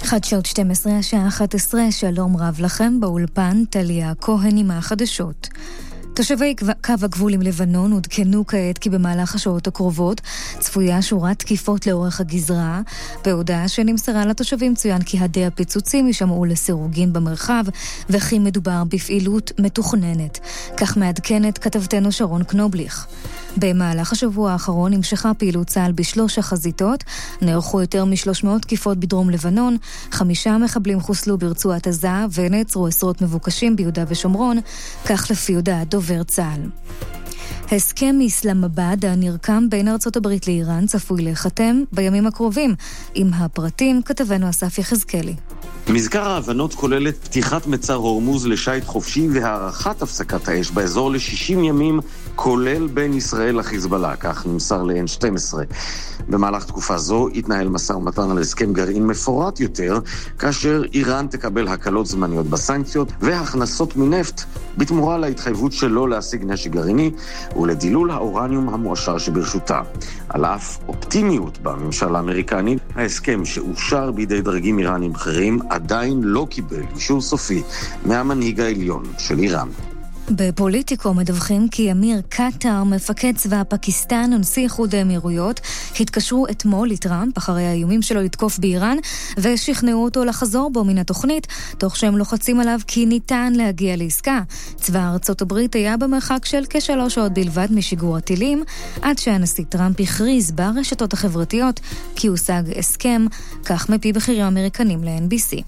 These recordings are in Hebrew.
חדשות 12 השעה 11, שלום רב לכם, באולפן טליה כהן עם החדשות. תושבי קו הגבול עם לבנון עודכנו כעת כי במהלך השעות הקרובות צפויה שורת תקיפות לאורך הגזרה. בהודעה שנמסרה לתושבים צוין כי הדי הפיצוצים יישמעו לסירוגין במרחב וכי מדובר בפעילות מתוכננת. כך מעדכנת כתבתנו שרון קנובליך. במהלך השבוע האחרון נמשכה פעילות צה"ל בשלוש החזיתות, נערכו יותר מ-300 תקיפות בדרום לבנון, 5 מחבלים חוסלו ברצועת עזה ונעצרו עשרות מבוקשים ביהודה ושומרון, כך לפי הודעת דובר צה"ל. הסכם מאסלאמבאד הנרקם בין ארצות הברית לאיראן צפוי להיחתם בימים הקרובים. עם הפרטים כתבנו אסף יחזקאלי. מזכר ההבנות כוללת פתיחת מצר הורמוז לשייט חופשי והארכת הפסקת האש באזור ל-60 ימים, כולל בין ישראל לחיזבאללה, כך נמסר ל-N12. במהלך תקופה זו התנהל משא ומתן על הסכם גרעין מפורט יותר, כאשר איראן תקבל הקלות זמניות בסנקציות והכנסות מנפט בתמורה להתחייבות שלא להשיג נשק גרעיני ולדילול האורניום המועשר שברשותה. על אף אופטימיות בממשל האמריקני, ההסכם שאושר בידי דרגים איראנים בכירים עדיין לא קיבל אישור סופי מהמנהיג העליון של איראן. בפוליטיקו מדווחים כי אמיר קטר, מפקד צבא פקיסטן ונשיא איחוד האמירויות, התקשרו אתמול לטראמפ אחרי האיומים שלו לתקוף באיראן ושכנעו אותו לחזור בו מן התוכנית, תוך שהם לוחצים עליו כי ניתן להגיע לעסקה. צבא ארצות הברית היה במרחק של כ3 שעות בלבד משיגור הטילים, עד שהנשיא טראמפ הכריז ברשתות החברתיות כי הושג הסכם, כך מפי בכירים אמריקנים ל-NBC.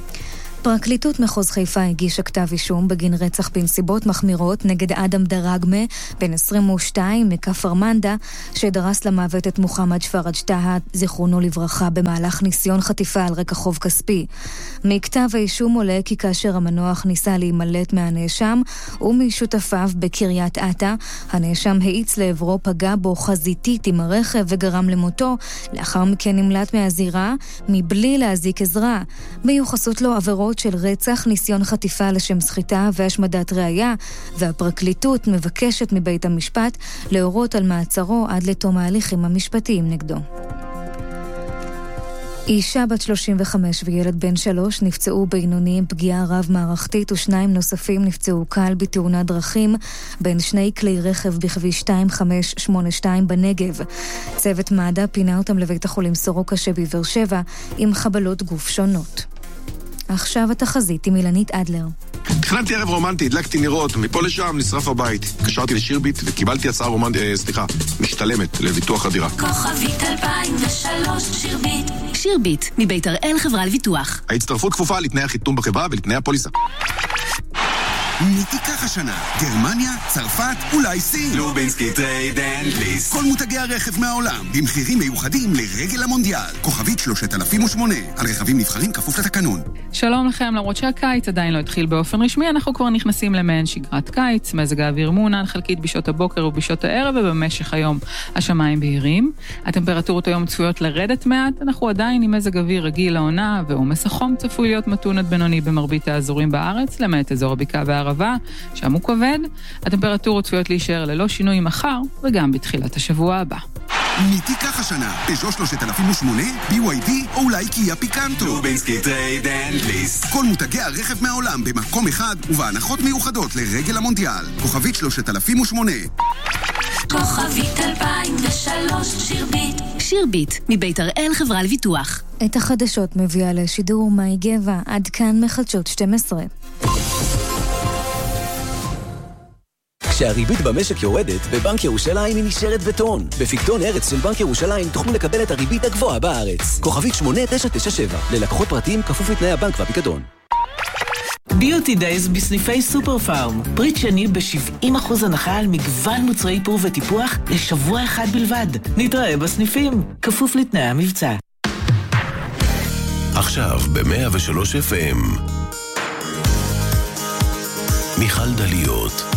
פרקליטות מחוז חיפה הגישה כתב אישום בגין רצח בנסיבות מחמירות נגד אדם דרגמה, בן 22 מכפר מנדה, שדרס למוות את מוחמד שפרג' טהא, זיכרונו לברכה, במהלך ניסיון חטיפה על רקע חוב כספי. מכתב האישום עולה כי כאשר המנוח ניסה להימלט מהנאשם ומשותפיו בקריית אתא, הנאשם האיץ לעברו, פגע בו חזיתית עם הרכב וגרם למותו, לאחר מכן נמלט מהזירה מבלי להזיק עזרה. מיוחסות לו עבירות של רצח, ניסיון חטיפה לשם סחיטה והשמדת ראיה, והפרקליטות מבקשת מבית המשפט להורות על מעצרו עד לתום ההליכים המשפטיים נגדו. אישה בת 35 וילד בן 3 נפצעו בינוניים פגיעה רב-מערכתית ושניים נוספים נפצעו קל בתאונת דרכים בין שני כלי רכב בכביש 2582 בנגב. צוות מד"א פינה אותם לבית החולים סורוקה שבבאר שבע עם חבלות גוף שונות. עכשיו התחזית עם אילנית אדלר. תכננתי ערב רומנטי, הדלקתי נרות, מפה לשם נשרף הבית. קשרתי לשירביט וקיבלתי הצעה משתלמת לביטוח הדירה. כוכבית 2003 שירביט. שירביט, מבית הראל חברה לביטוח. ההצטרפות כפופה לתנאי החיתום בחברה ולתנאי הפוליסה. מי תיקח השנה? גרמניה, צרפת, אולי סין? לובינסקי טרייד אנד ליסט. כל מותגי הרכב מהעולם, במחירים מיוחדים לרגל המונדיאל. כוכבית 3008, על רכבים נבחרים כפוף לתקנון. שלום לכם, למרות שהקיץ עדיין לא התחיל באופן רשמי, אנחנו כבר נכנסים למעין שגרת קיץ, מזג האוויר מעונן חלקית בשעות הבוקר ובשעות הערב, ובמשך היום השמיים בהירים. הטמפרטורות היום צפויות לרדת מעט, אנחנו עדיין עם מזג אוויר רגיל לעונה, ועומס החום צפוי להיות מתון עד בינוני במרבית האזורים בארץ, למעט אזור הבקעה והערבה, שם הוא כבד. הטמפרטורות צפויות להישאר ללא שינוי מחר, וגם בתחילת השבוע הבא. מי תיקח השנה? פז'ו 3008, BYD או אולי קיה פיקנטו? לובינסקי טרייד אנד ליסט. כל מותגי הרכב מהעולם במקום אחד ובהנחות מיוחדות לרגל המונדיאל. כוכבית 3008. כוכבית 2003 שירביט. שירביט, מבית הראל חברה לביטוח. את החדשות מביאה לשידור מאי גבע, עד כאן מחדשות 12. כשהריבית במשק יורדת, בבנק ירושלים היא נשארת בטון. בפיקדון ארץ של בנק ירושלים תוכלו לקבל את הריבית הגבוהה בארץ. כוכבית 8997, ללקוחות פרטיים כפוף לתנאי הבנק והפיקדון. ביוטי דייז בסניפי סופר פארם. פריט שני ב-70% הנחה על מגוון מוצרי איפור וטיפוח לשבוע אחד בלבד. נתראה בסניפים, כפוף לתנאי המבצע. עכשיו ב-103 FM מיכל דליות.